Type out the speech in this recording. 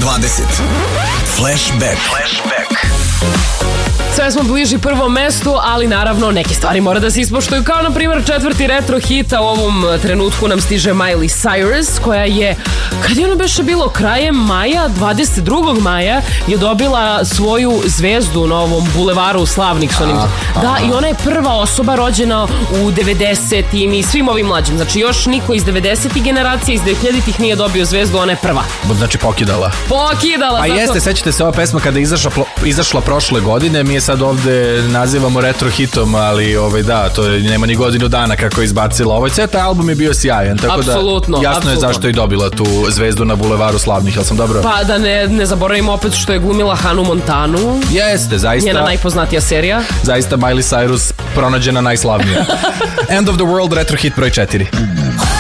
Flashback. Sve smo bliži prvom mestu, ali naravno neke stvari mora da se ispoštuju, kao na primjer četvrti retro hita u ovom trenutku nam stiže Miley Cyrus, koja je, kad je ono beše bilo krajem maja, 22. maja je dobila svoju zvezdu na ovom bulevaru slavnih s onim. Da, i ona je prva osoba rođena u 90-im i svim ovim mlađim, znači još niko iz 90-ih generacija, iz 2000-ih nije dobio zvezdu, ona je prva. Znači pokidala. Pa jeste, sećate se ova pesma kada je izašla prošle godine, mi je sad ovde nazivamo retro hitom, ali da, to nema ni godinu dana kako je izbacila. Ovaj taj album je bio sjajan, tako apsolutno, da jasno je zašto je dobila tu zvezdu na bulevaru slavnih, jel sam dobro? Pa da ne zaboravimo opet što je glumila Hanu Montanu. Jeste, zaista. Njena najpoznatija serija. Zaista Miley Cyrus pronađena najslavnija. End of the World, retro hit broj 4.